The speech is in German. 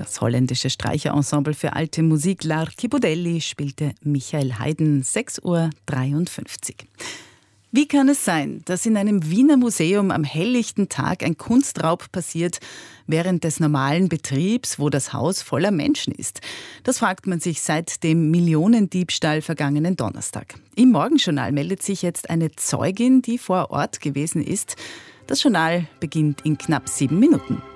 Das holländische Streicherensemble für alte Musik L'Archipelago spielte Michael Haydn, 6:53 Uhr. Wie kann es sein, dass in einem Wiener Museum am helllichten Tag ein Kunstraub passiert, während des normalen Betriebs, wo das Haus voller Menschen ist? Das fragt man sich seit dem Millionendiebstahl vergangenen Donnerstag. Im Morgenjournal meldet sich jetzt eine Zeugin, die vor Ort gewesen ist. Das Journal beginnt in knapp 7 Minuten.